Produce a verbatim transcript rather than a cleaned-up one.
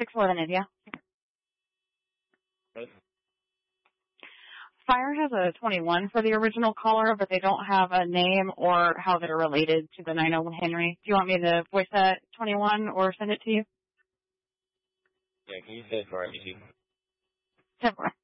six eleven India. Right. Fire has a twenty-one for the original caller, but they don't have a name or how they're related to the nine oh one Henry. Do you want me to voice that twenty-one or send it to you? Yeah, can you say it for R B G? Temporary.